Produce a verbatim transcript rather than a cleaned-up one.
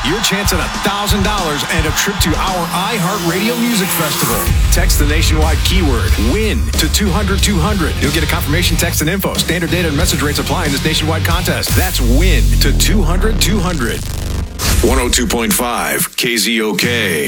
your chance at one thousand dollars and a trip to our iHeartRadio Music Festival. Text the nationwide keyword WIN to two hundred two hundred. You'll get a confirmation text and info. Standard data and message rates apply in this nationwide contest. That's WIN to two hundred two hundred. one oh two point five K Z O K.